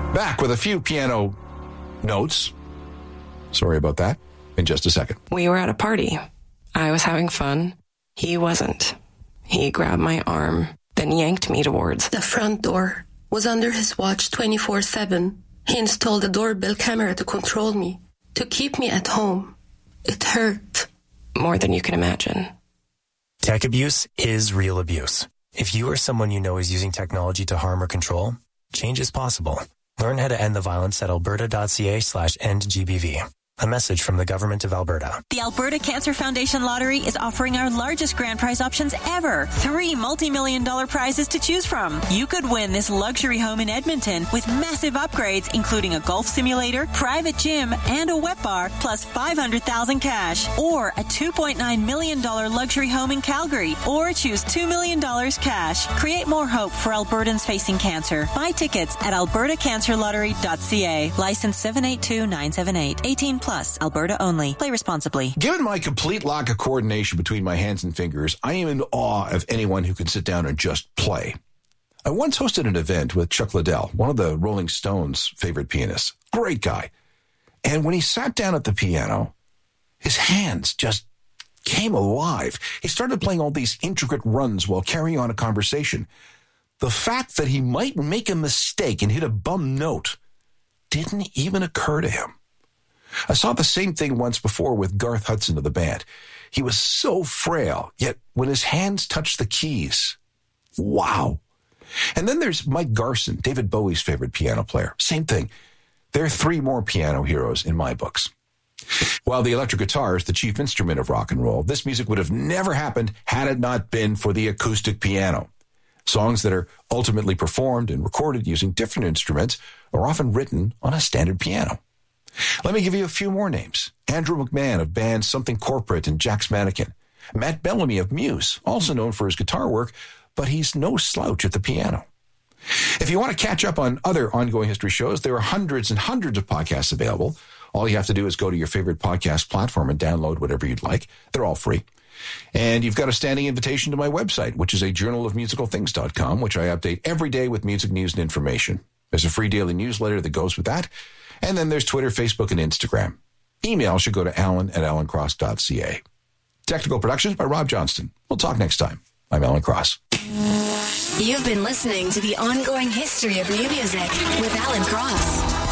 Back with a few piano notes. Sorry about that. In just a second. We were at a party. I was having fun. He wasn't. He grabbed my arm, then yanked me towards the front door. Was under his watch 24/7. He installed a doorbell camera to control me, to keep me at home. It hurt. More than you can imagine. Tech abuse is real abuse. If you or someone you know is using technology to harm or control, change is possible. Learn how to end the violence at alberta.ca/endgbv. A message from the Government of Alberta. The Alberta Cancer Foundation Lottery is offering our largest grand prize options ever. 3 multi-million-dollar prizes to choose from. You could win this luxury home in Edmonton with massive upgrades, including a golf simulator, private gym, and a wet bar, plus $500,000 cash. Or a $2.9 million luxury home in Calgary. Or choose $2 million cash. Create more hope for Albertans facing cancer. Buy tickets at albertacancerlottery.ca. License 782978. 18 plus. Alberta only. Play responsibly. Given my complete lack of coordination between my hands and fingers, I am in awe of anyone who can sit down and just play. I once hosted an event with Chuck Liddell, one of the Rolling Stones' favorite pianists. Great guy. And when he sat down at the piano, his hands just came alive. He started playing all these intricate runs while carrying on a conversation. The fact that he might make a mistake and hit a bum note didn't even occur to him. I saw the same thing once before with Garth Hudson of the band. He was so frail, yet when his hands touched the keys, wow. And then there's Mike Garson, David Bowie's favorite piano player. Same thing. There are 3 more piano heroes in my books. While the electric guitar is the chief instrument of rock and roll, this music would have never happened had it not been for the acoustic piano. Songs that are ultimately performed and recorded using different instruments are often written on a standard piano. Let me give you a few more names. Andrew McMahon of bands Something Corporate and Jack's Mannequin. Matt Bellamy of Muse, also known for his guitar work, but he's no slouch at the piano. If you want to catch up on other ongoing history shows, there are hundreds and hundreds of podcasts available. All you have to do is go to your favorite podcast platform and download whatever you'd like. They're all free. And you've got a standing invitation to my website, which is a journalofmusicalthings.com, which I update every day with music news and information. There's a free daily newsletter that goes with that. And then there's Twitter, Facebook, and Instagram. Email should go to alan@alancross.ca. Technical productions by Rob Johnston. We'll talk next time. I'm Alan Cross. You've been listening to The Ongoing History of New Music with Alan Cross.